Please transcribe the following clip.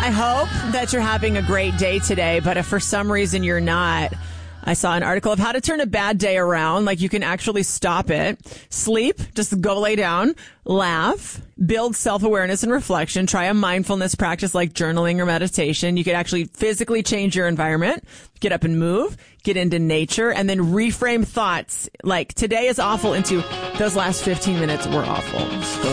I hope that you're having a great day today, but if for some reason you're not, I saw an article of how to turn a bad day around. Like, you can actually stop it. Sleep, just go lay down, laugh, build self-awareness and reflection, try a mindfulness practice like journaling or meditation. You could actually physically change your environment, get up and move, get into nature, and then reframe thoughts like today is awful into those last 15 minutes were awful.